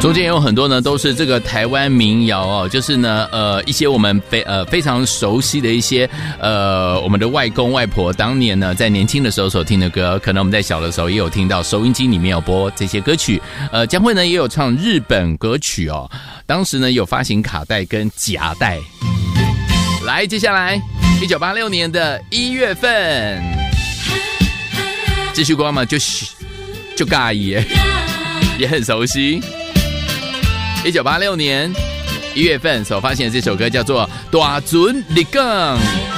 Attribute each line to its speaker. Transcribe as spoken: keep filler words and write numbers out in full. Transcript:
Speaker 1: 中间有很多呢，都是这个台湾民谣哦，就是呢，呃，一些我们非呃非常熟悉的一些呃我们的外公外婆当年呢在年轻的时候所听的歌，可能我们在小的时候也有听到，收音机里面有播这些歌曲。呃，江蕙呢也有唱日本歌曲哦，当时呢有发行卡带跟夹带。来，接下来一九八六年的一月份，继续光嘛，就就尬耶，也很熟悉。一九八六年一月份所发行的这首歌叫做《大船入港》。